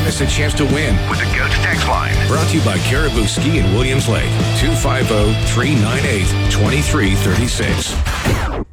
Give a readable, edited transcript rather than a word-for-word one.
miss a chance to win with the Goats text line. Brought to you by Caribou Ski in Williams Lake. 250-398-2336.